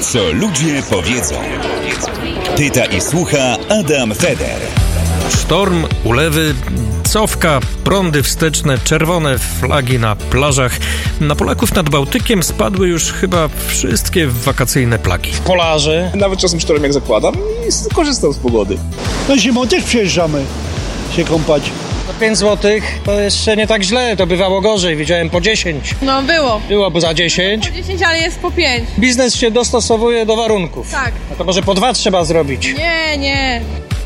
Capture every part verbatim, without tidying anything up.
Co ludzie powiedzą. Pyta i słucha Adam Feder. Sztorm, ulewy, cofka, prądy wsteczne, czerwone flagi na plażach. Na Polaków nad Bałtykiem spadły już chyba wszystkie wakacyjne plagi. Polarze. Nawet czasem sztorm jak zakładam i korzystam z pogody. No zimą też przyjeżdżamy się kąpać. Za pięć złotych to jeszcze nie tak źle, to bywało gorzej, widziałem po dziesięć. No było. Było za dziesięć. Po dziesięć, ale jest po pięć. Biznes się dostosowuje do warunków. Tak. A to może po dwa trzeba zrobić. Nie, nie.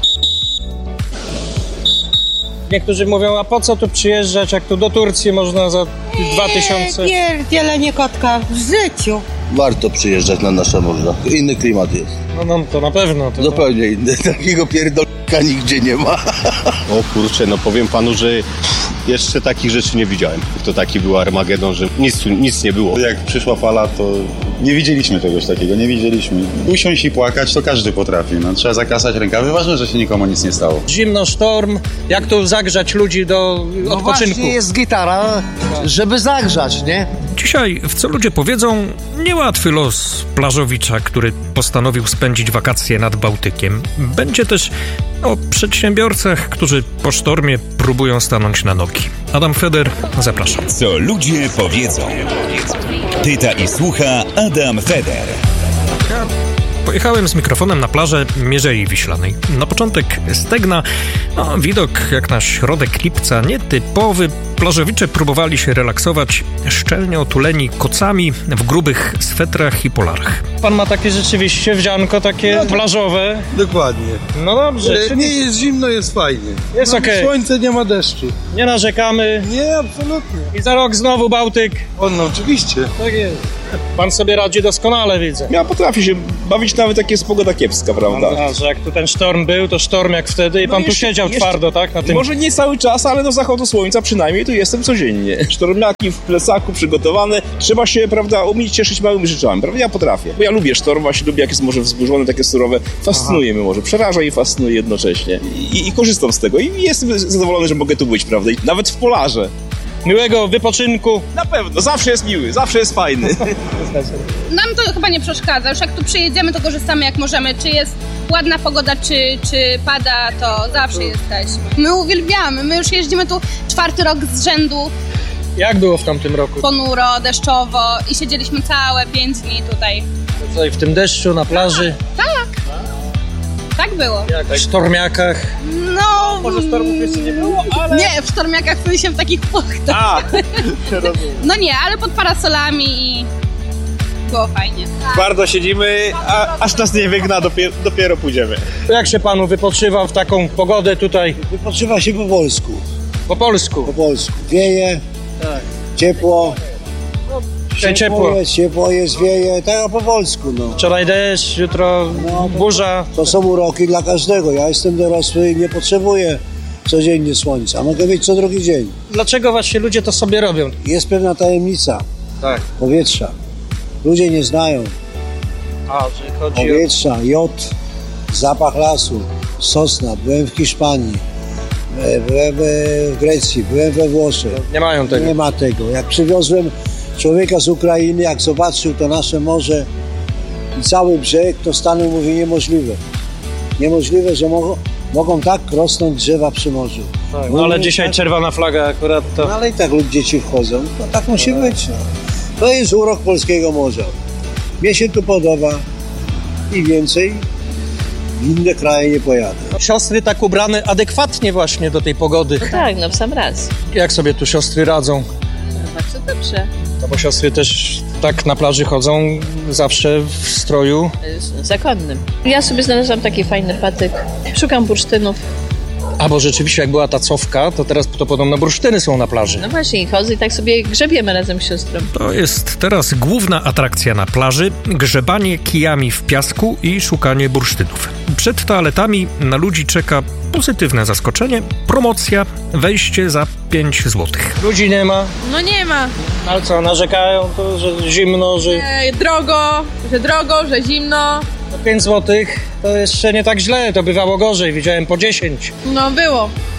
Niektórzy mówią, a po co tu przyjeżdżać, jak tu do Turcji można za dwa tysiące... Nie, pierdzielenie kotka w życiu. Warto przyjeżdżać na nasze morza. Inny klimat jest. No, no to na pewno. To Zupełnie inny. Takiego pierdolka nigdzie nie ma. O kurczę, no powiem panu, że jeszcze takich rzeczy nie widziałem. To taki był Armagedon, że nic, nic nie było. Jak przyszła fala, to nie widzieliśmy czegoś takiego, nie widzieliśmy. Usiąść i płakać to każdy potrafi. No, trzeba zakasać rękawy, ważne, że się nikomu nic nie stało. Zimno, sztorm, jak tu zagrzać ludzi do No odpoczynku? właśnie jest gitara, żeby zagrzać, nie? Dzisiaj w Co ludzie powiedzą niełatwy los plażowicza, który postanowił spędzić wakacje nad Bałtykiem. Będzie też o przedsiębiorcach, którzy po sztormie próbują stanąć na nogi. Adam Feder, zapraszam. Co ludzie powiedzą. Pyta i słucha Adam Feder. Ja pojechałem z mikrofonem na plażę Mierzei Wiślanej. Na początek Stegna, no, widok jak na środek lipca, nietypowy. Plażowicze próbowali się relaksować, szczelnie otuleni kocami w grubych swetrach i polarach. Pan ma takie rzeczywiście wdzianko takie no, plażowe. Dokładnie. No dobrze. E, nie jest zimno, jest fajnie. Jest okej. Okay. Słońce, nie ma deszczu. Nie narzekamy. Nie, absolutnie. I za rok znowu Bałtyk. O, no oczywiście. Tak jest. Pan sobie radzi doskonale, widzę. Ja potrafię się bawić nawet jak jest pogoda kiepska, prawda? A, że jak tu ten sztorm był, to sztorm jak wtedy i no pan jeszcze, tu siedział jeszcze, twardo, tak? Na tym... Może nie cały czas, ale do zachodu słońca przynajmniej tu jestem codziennie. Sztormiaki w plecaku przygotowane. Trzeba się, prawda, umieć cieszyć małymi rzeczami, prawda? Ja potrafię. Bo ja lubię sztorm, właśnie lubię jak jest morze wzburzone, takie surowe. Fascynuje mnie morze. Przeraża i fascynuje jednocześnie. I, i korzystam z tego. I jestem zadowolony, że mogę tu być, prawda? I nawet w polarze. Miłego wypoczynku. Na pewno, zawsze jest miły, zawsze jest fajny. Nam to chyba nie przeszkadza. Już jak tu przyjedziemy, to korzystamy jak możemy. Czy jest ładna pogoda, czy, czy pada, to zawsze jesteśmy. My uwielbiamy. My już jeździmy tu czwarty rok z rzędu. Jak było w tamtym roku? Ponuro, deszczowo i siedzieliśmy całe pięć dni tutaj. Tutaj w tym deszczu, na plaży? Tak, tak. Tak było. Jak w sztormiakach? No... Może sztormów jeszcze nie było, ale... Nie, w sztormiakach w sensie w takich płachtach. A, no nie, ale pod parasolami i było fajnie. Twardo siedzimy, a, aż nas nie wygna, dopiero, dopiero pójdziemy. Jak się panu wypoczywa w taką pogodę tutaj? Wypoczywa się po polsku. Po polsku? Po polsku. Wieje, tak. Ciepło. Ciepło, ciepło jest, ciepło jest, wieje, tak a po polsku, no. Wczoraj deszcz, jutro no, to, burza. To są uroki dla każdego. Ja jestem dorosły i nie potrzebuję codziennie słońca. Mogę mieć co drugi dzień. Dlaczego właśnie ludzie to sobie robią? Jest pewna tajemnica. Tak. Powietrza. Ludzie nie znają. A, że chodzi powietrza, o... jod, zapach lasu, sosna. Byłem w Hiszpanii, byłem w Grecji, byłem we Włoszech. Nie mają tego. Nie ma tego. Jak przywiozłem człowieka z Ukrainy, jak zobaczył to nasze morze i cały brzeg, to stanął, mówi, niemożliwe. Niemożliwe, że mogą, mogą tak rosnąć drzewa przy morzu. Tak, no ale dzisiaj tak... czerwona flaga akurat to... No ale i tak lub dzieci wchodzą. No, tak musi być. No. To jest urok polskiego morza. Mnie się tu podoba i więcej w inne kraje nie pojadę. Siostry tak ubrane adekwatnie właśnie do tej pogody. No tak, no w sam raz. Jak sobie tu siostry radzą? Bardzo dobrze. No bo siostry też tak na plaży chodzą zawsze w stroju zakonnym. Ja sobie znalazłam taki fajny patyk. Szukam bursztynów. A bo rzeczywiście jak była ta cofka, to teraz to podobno bursztyny są na plaży. No właśnie, chodzę i tak sobie grzebiemy razem z siostrą. To jest teraz główna atrakcja na plaży, grzebanie kijami w piasku i szukanie bursztynów. Przed toaletami na ludzi czeka pozytywne zaskoczenie, promocja, wejście za pięć złotych. Ludzi nie ma? No nie ma. Ale co, narzekają to, że zimno, że... E, drogo, że drogo, że zimno. No pięć złotych to jeszcze nie tak źle, to bywało gorzej, widziałem po dziesięć. No było.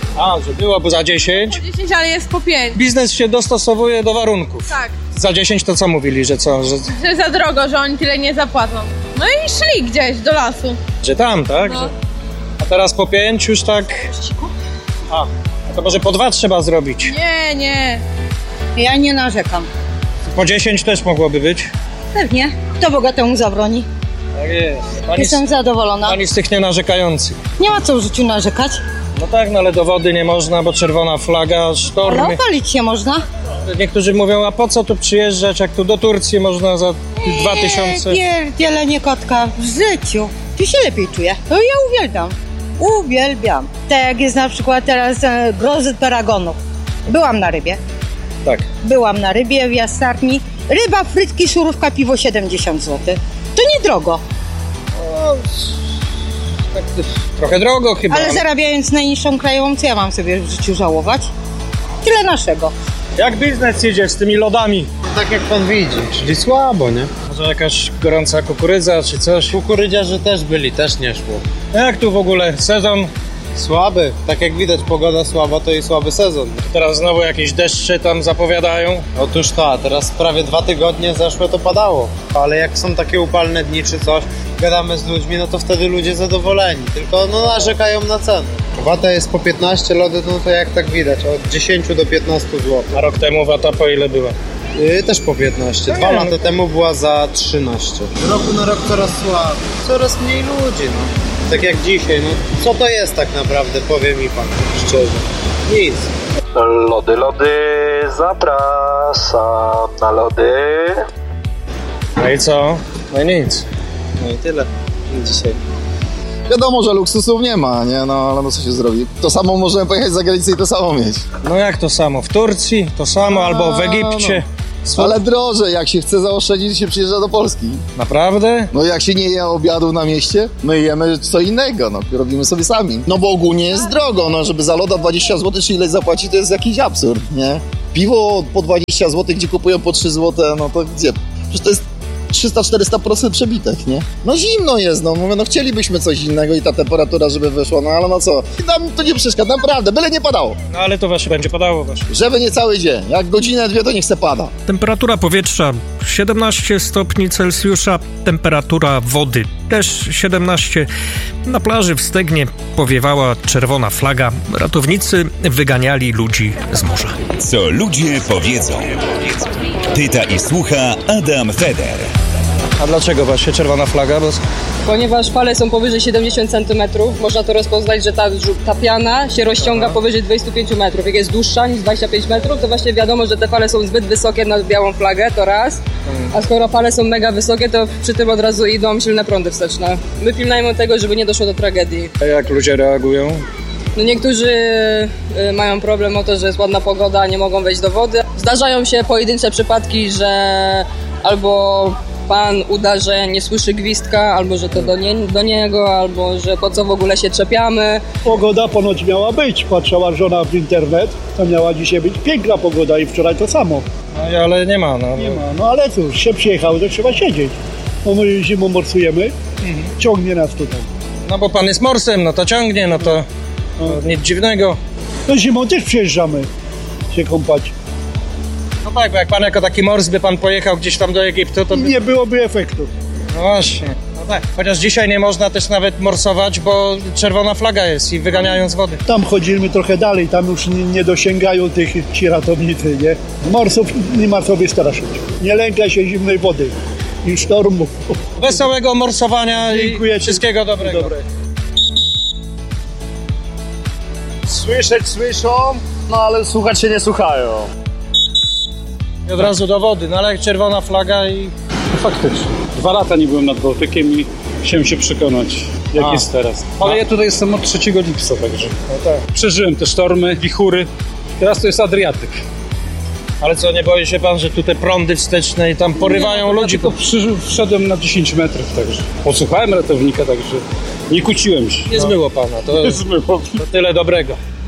A, że byłoby za dziesięć? Po dziesięć, ale jest po pięć. Biznes się dostosowuje do warunków. Tak. Za dziesięć to co mówili, że co? Że, Że za drogo, że oni tyle nie zapłacą. No i szli gdzieś do lasu. że tam, tak? No. Że, a teraz po pięć już tak... A, a to może po dwa trzeba zrobić. Nie, nie. Ja nie narzekam. Po dziesięć też mogłoby być. Pewnie. Kto bogatemu zabroni? Tak jest. Pani, Jestem zadowolona. pani z tych nienarzekających. Nie ma co w życiu narzekać. No tak, no ale do wody nie można, bo czerwona flaga, Ale sztormy. opalić się można. Niektórzy mówią, a po co tu przyjeżdżać, jak tu do Turcji można za dwa tysiące... Pierdzielenie kotka w życiu. Tu się lepiej czuję. To ja uwielbiam. Uwielbiam. Tak jak jest na przykład teraz e, grozy paragonów. Byłam na rybie. Tak. Byłam na rybie w Jastarni. Ryba, frytki, surówka, piwo siedemdziesiąt złotych. To niedrogo. No, tak, trochę drogo chyba. Ale zarabiając najniższą krajową, co ja mam sobie w życiu żałować? Tyle naszego. Jak biznes idzie z tymi lodami? Tak jak pan widzi, czyli słabo, nie? Może jakaś gorąca kukurydza czy coś? Kukurydziarze też byli, też nie szło. Jak tu w ogóle sezon? Słaby, tak jak widać pogoda słaba, to i słaby sezon. Teraz znowu jakieś deszcze tam zapowiadają. Otóż to, teraz prawie dwa tygodnie zeszłe to padało. Ale jak są takie upalne dni czy coś, gadamy z ludźmi, no to wtedy ludzie zadowoleni. Tylko no narzekają na cenę. Wata jest po piętnaście, lody no to jak tak widać, od dziesięć do piętnastu złotych. A rok temu wata po ile była? Yy, też po piętnaście. Dwa lata temu była za trzynaście. Z roku na rok coraz słabiej. Coraz mniej ludzi, no. Tak jak dzisiaj, no co to jest tak naprawdę, powie mi pan szczerze. Nic. Lody, lody, zapraszam na lody. No i co? No i nic. No i tyle dzisiaj. Wiadomo, że luksusów nie ma, nie? No ale no co się zrobi? To samo możemy pojechać za granicę i to samo mieć. No jak to samo? W Turcji to samo, albo w Egipcie. No. Ale drożej, jak się chce zaoszczędzić, się przyjeżdża do Polski. Naprawdę? No jak się nie je obiadów na mieście, my jemy co innego, no robimy sobie sami. No bo ogólnie jest drogo, no żeby za loda dwadzieścia złotych czy ile zapłacić, to jest jakiś absurd, nie? Piwo po dwadzieścia złotych, gdzie kupują po trzy złote, no to gdzie? Przecież to jest trzysta czterysta procent przebitek, nie? No zimno jest, no mówię, no chcielibyśmy coś innego i ta temperatura, żeby wyszła, no ale no co? Nam to nie przeszkadza, naprawdę, byle nie padało. No ale to właśnie będzie padało właśnie. Żeby nie cały dzień, jak godzinę, dwie, to niech se pada. Temperatura powietrza siedemnaście stopni Celsjusza, temperatura wody też siedemnaście. Na plaży w Stegnie powiewała czerwona flaga. Ratownicy wyganiali ludzi z morza. Co ludzie powiedzą. Pyta i słucha Adam Feder. A dlaczego właśnie czerwona flaga? Bo... Ponieważ fale są powyżej siedemdziesiąt centymetrów, można to rozpoznać, że ta, ta piana się rozciąga Aha. powyżej dwadzieścia pięć metrów. Jak jest dłuższa niż dwadzieścia pięć metrów, to właśnie wiadomo, że te fale są zbyt wysokie na białą flagę, to raz. A skoro fale są mega wysokie, to przy tym od razu idą silne prądy wsteczne. My pilnujemy tego, żeby nie doszło do tragedii. A jak ludzie reagują? No niektórzy y, mają problem o to, że jest ładna pogoda, nie mogą wejść do wody. Zdarzają się pojedyncze przypadki, że albo pan uda, że nie słyszy gwizdka, albo że to do, nie, do niego, albo że po co w ogóle się czepiamy. Pogoda ponoć miała być, patrzyła żona w internet, to miała dzisiaj być piękna pogoda i wczoraj to samo. No ale nie ma, no. Nie ma, no ale cóż, się przyjechało, to trzeba siedzieć. Bo my zimą morsujemy, mhm. ciągnie nas tutaj. No bo pan jest morsem, no to ciągnie, no to, no. to nic dziwnego. No zimą też przyjeżdżamy się kąpać. No tak, bo jak pan jako taki mors by pan pojechał gdzieś tam do Egiptu, to... By... Nie byłoby efektu. No właśnie. No tak. Chociaż dzisiaj nie można też nawet morsować, bo czerwona flaga jest i wyganiają z wody. Tam chodzimy trochę dalej, tam już nie, nie dosięgają tych ci ratownicy, nie? Morsów nie ma sobie straszyć. Nie lękaj się zimnej wody i sztormu. Wesołego morsowania Dziękuję i wszystkiego dobrego. Dobre. Słyszeć słyszą, no ale słuchać się nie słuchają. I od razu do wody, no ale jak czerwona flaga i... Faktycznie. Dwa lata nie byłem nad Bałtykiem i chciałem się przekonać, jak A. jest teraz. Ale ja tutaj jestem od trzeciego lipca, także no tak. Przeżyłem te sztormy, wichury. Teraz to jest Adriatyk. Ale co, nie boi się pan, że tu te prądy wsteczne i tam porywają nie, ludzi? Ja tylko przy, wszedłem na dziesięć metrów, także posłuchałem ratownika, także nie kłóciłem się. Nie zmyło pana, to, nie zmyło. to tyle dobrego.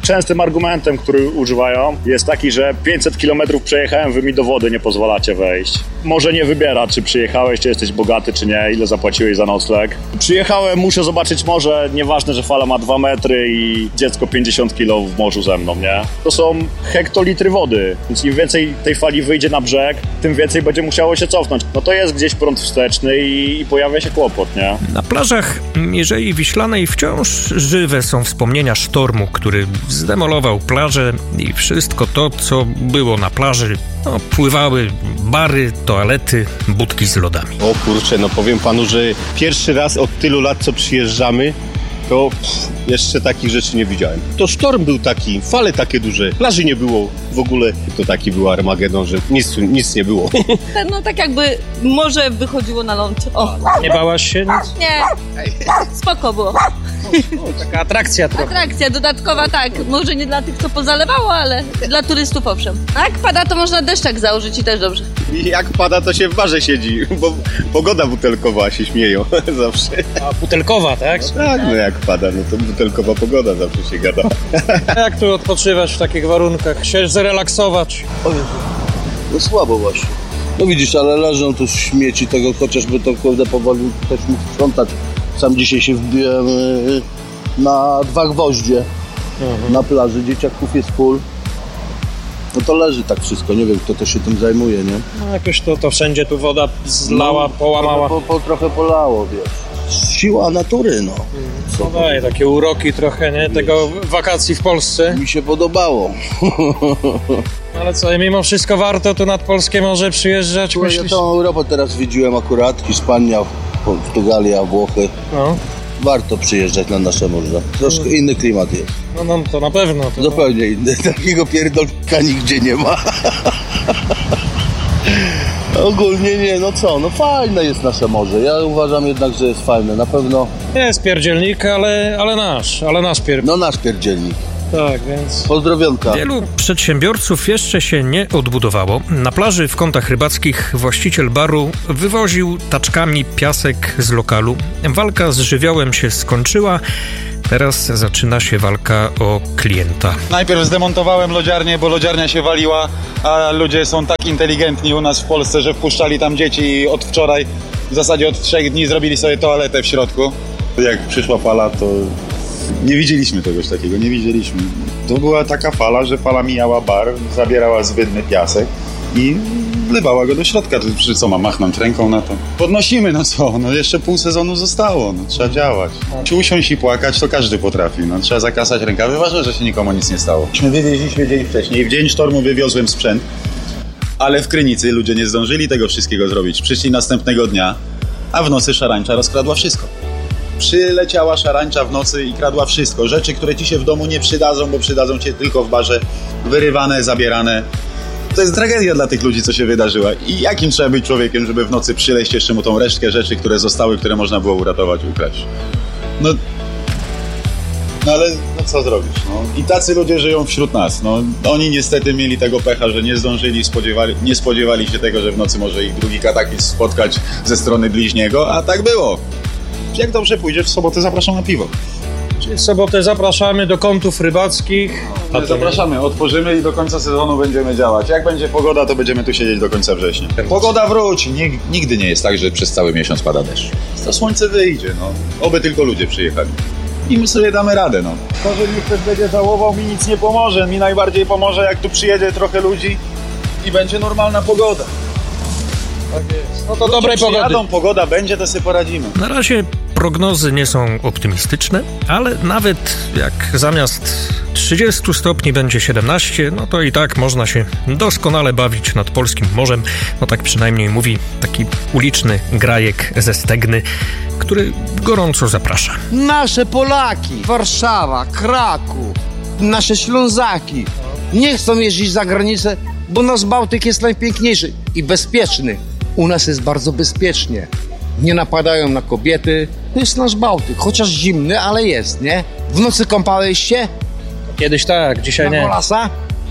Częstym argumentem, który używają, jest taki, że pięćset kilometrów przejechałem, wy mi do wody nie pozwalacie wejść. Może nie wybiera, czy przyjechałeś, czy jesteś bogaty, czy nie, ile zapłaciłeś za nocleg. Przyjechałem, muszę zobaczyć morze, nieważne, że fala ma dwa metry i dziecko pięćdziesiąt kilo w morzu ze mną, nie? To są hektolitry wody, więc im więcej tej fali wyjdzie na brzeg, tym więcej będzie musiało się cofnąć. No to jest gdzieś prąd wsteczny i, i pojawia się kłopot, nie? Na plażach Mierzei Wiślanej wciąż żywe są wspomnienia sztormu, który zdemolował plażę i wszystko to, co było na plaży. No, pływały bary, toalety, budki z lodami. O kurczę, no powiem panu, że pierwszy raz od tylu lat, co przyjeżdżamy, to pff, jeszcze takich rzeczy nie widziałem. To sztorm był taki, fale takie duże, plaży nie było w ogóle. To taki był Armagedon, że nic, nic nie było. No tak jakby morze wychodziło na ląd. O. Nie bałaś się nic? Nie, spoko było. O, taka atrakcja trochę. Atrakcja dodatkowa, tak. Może nie dla tych, co pozalewało, ale dla turystów owszem. A jak pada, to można deszczak założyć i też dobrze. I jak pada, to się w barze siedzi, bo pogoda butelkowa, się śmieją zawsze. A butelkowa, tak? Tak, no jak pada, no to butelkowa pogoda zawsze się gada. Jak tu odpoczywać w takich warunkach? Chcesz zrelaksować? O Jezu, no słabo właśnie. No widzisz, ale leżą tu śmieci tego, chociażby to kurde powoli też mógł sprzątać. Sam dzisiaj się wbiłem yy, na dwa gwoździe mhm. na plaży, dzieciaków jest full. No to leży tak wszystko, nie wiem kto to się tym zajmuje, nie? No jakoś to, to wszędzie tu woda zlała, no, połamała. Po, po, trochę polało, wiesz. Siła natury, no. Co no daje, takie uroki trochę, nie? Tego wakacji w Polsce. Mi się podobało. Ale co, mimo wszystko warto tu nad polskie morze przyjeżdżać? Słuchaj, ja całą Europę teraz zwiedziłem akurat. Hiszpania, Portugalia, Włochy. No. Warto przyjeżdżać na nasze morze. Troszkę inny klimat jest. No, no to na pewno. To Zupełnie inny. Takiego pierdolka nigdzie nie ma. Ogólnie nie, no co, no fajne jest nasze morze. Ja uważam jednak, że jest fajne. Na pewno... Jest pierdzielnik, ale, ale nasz, ale nasz pierdzielnik. No nasz pierdzielnik. Tak, więc... Pozdrowionka. Wielu przedsiębiorców jeszcze się nie odbudowało. Na plaży w Kątach Rybackich właściciel baru wywoził taczkami piasek z lokalu. Walka z żywiołem się skończyła. Teraz zaczyna się walka o klienta. Najpierw zdemontowałem lodziarnię, bo lodziarnia się waliła, a ludzie są tak inteligentni u nas w Polsce, że wpuszczali tam dzieci i od wczoraj, w zasadzie od trzech dni zrobili sobie toaletę w środku. Jak przyszła fala, to nie widzieliśmy czegoś takiego, nie widzieliśmy. To była taka fala, że fala mijała bar, zabierała zwydny piasek i wlewała go do środka. To przy co, ma machnąć ręką na to? Podnosimy, no co, no jeszcze pół sezonu zostało, no trzeba działać. Czy usiąść i płakać, to każdy potrafi, no trzeba zakasać rękawy, ważne, że się nikomu nic nie stało. Myśmy wywieźliśmy dzień wcześniej, w dzień sztormu wywiozłem sprzęt, ale w Krynicy ludzie nie zdążyli tego wszystkiego zrobić. Przyszli następnego dnia, a w nocy szarańcza rozkradła wszystko. Przyleciała szarańcza w nocy i kradła wszystko. Rzeczy, które ci się w domu nie przydadzą, bo przydadzą cię tylko w barze, wyrywane, zabierane. To jest tragedia dla tych ludzi, co się wydarzyła. I jakim trzeba być człowiekiem, żeby w nocy przyleść jeszcze mu tą resztkę rzeczy, które zostały, które można było uratować, ukraść. No, no ale no co zrobić? No? I tacy ludzie żyją wśród nas. No, oni niestety mieli tego pecha, że nie zdążyli, spodziewali, nie spodziewali się tego, że w nocy może ich drugi kataklizm spotkać ze strony bliźniego, a tak było. Jak dobrze pójdzie, w sobotę zapraszam na piwo. Czyli w sobotę zapraszamy do Kątów Rybackich. A to zapraszamy, otworzymy i do końca sezonu będziemy działać. Jak będzie pogoda, to będziemy tu siedzieć do końca września. Pogoda wróci. Nigdy nie jest tak, że przez cały miesiąc pada deszcz. To słońce wyjdzie, no. Oby tylko ludzie przyjechali. I my sobie damy radę, no. To, że mi ktoś będzie żałował, mi nic nie pomoże. Mi najbardziej pomoże, jak tu przyjedzie trochę ludzi i będzie normalna pogoda. Tak jest. No to dobrej pogody. Przyjadą, pogoda będzie, to sobie poradzimy. Na razie prognozy nie są optymistyczne, ale nawet jak zamiast trzydziestu stopni będzie siedemnaście, no to i tak można się doskonale bawić nad polskim morzem. No tak przynajmniej mówi taki uliczny grajek ze Stegny, który gorąco zaprasza. Nasze Polaki, Warszawa, Kraków, nasze Ślązaki nie chcą jeździć za granicę, bo nasz Bałtyk jest najpiękniejszy i bezpieczny. U nas jest bardzo bezpiecznie. Nie napadają na kobiety. To jest nasz Bałtyk, chociaż zimny, ale jest, nie? W nocy kąpałeś się? Kiedyś tak, dzisiaj na nie. Golasa?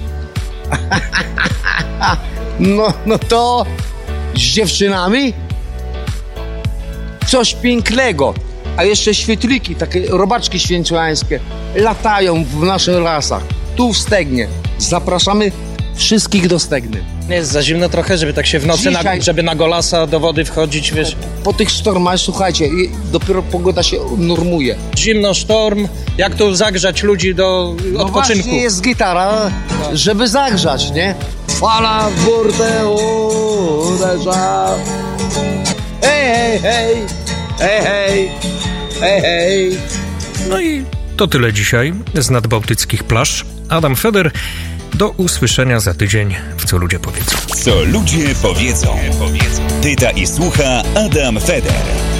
No, no to z dziewczynami? Coś pięknego. A jeszcze świetliki, takie robaczki święciłańskie latają w naszych lasach. Tu w Stegnie. Zapraszamy wszystkich do Stegny. Nie jest za zimno trochę, żeby tak się w nocy, Dzisiaj- na, żeby na golasa do wody wchodzić, wiesz? Po tych sztormach, słuchajcie, i dopiero pogoda się normuje. Zimno, sztorm, jak tu zagrzać ludzi do No odpoczynku? właśnie jest gitara, żeby zagrzać, nie? Fala w burtę uderza. Hej, hej, hej, hej, hej, hej, hej. No i to tyle dzisiaj z nadbałtyckich plaż. Adam Feder, do usłyszenia za tydzień w Co Ludzie Powiedzą. Co ludzie powiedzą. Pyta i słucha Adam Feder.